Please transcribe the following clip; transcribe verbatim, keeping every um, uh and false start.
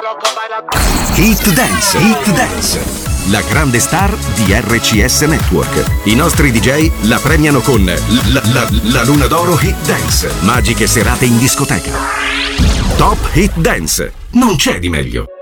Hit Dance, Hit Dance, la grande star di R C S Network. I nostri D J la premiano con la, la, la Luna d'Oro Hit Dance. Magiche serate in discoteca. Top Hit Dance, non c'è di meglio.